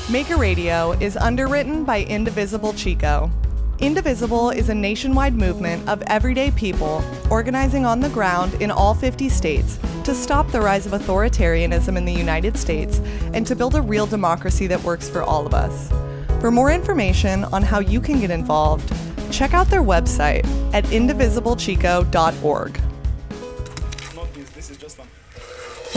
Maker Radio is underwritten by Indivisible Chico. Indivisible is a nationwide movement of everyday people organizing on the ground in all 50 states to stop the rise of authoritarianism in the United States and to build a real democracy that works for all of us. For more information on how you can get involved, check out their website at indivisiblechico.org. Not this is just one.